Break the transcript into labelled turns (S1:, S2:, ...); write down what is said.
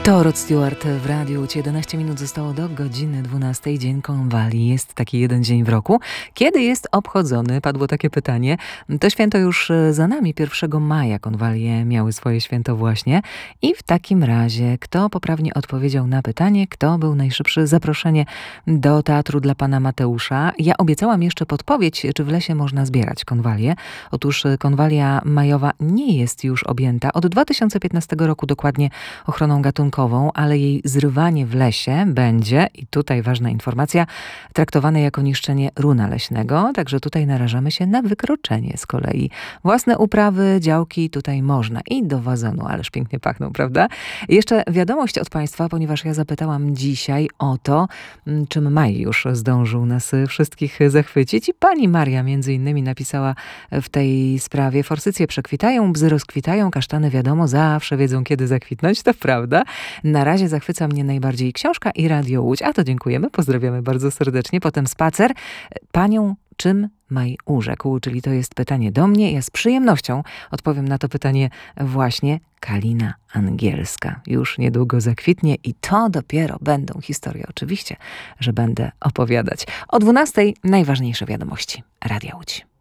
S1: To Rod Stewart w radiu. 11 minut zostało do godziny 12. Dzień Konwalii. Jest taki jeden dzień w roku. Kiedy jest obchodzony? Padło takie pytanie. To święto już za nami. 1 maja Konwalie miały swoje święto właśnie. I w takim razie, kto poprawnie odpowiedział na pytanie, kto był najszybszy? Zaproszenie do teatru dla pana Mateusza. Ja obiecałam jeszcze podpowiedź, czy w lesie można zbierać konwalie. Otóż konwalia majowa nie jest już objęta od 2015 roku dokładnie ochroną gatunkową, ale jej zrywanie w lesie będzie, i tutaj ważna informacja, traktowane jako niszczenie runa leśnego, także tutaj narażamy się na wykroczenie z kolei. Własne uprawy, działki tutaj można i do wazonu, ależ pięknie pachną, prawda? Jeszcze wiadomość od państwa, ponieważ ja zapytałam dzisiaj o to, czym maj już zdążył nas wszystkich zachwycić, i pani Maria między innymi napisała w tej sprawie: forsycje przekwitają, bzy rozkwitają, kasztany wiadomo zawsze wiedzą, kiedy zakwitnąć, to prawda. Na razie zachwyca mnie najbardziej książka i Radio Łódź. A to dziękujemy, pozdrawiamy bardzo serdecznie. Potem spacer. Panią czym maj urzekł? Czyli to jest pytanie do mnie. Ja z przyjemnością odpowiem na to pytanie właśnie. Kalina angielska już niedługo zakwitnie i to dopiero będą historie. Oczywiście, że będę opowiadać. O 12:00 najważniejsze wiadomości. Radia Łódź.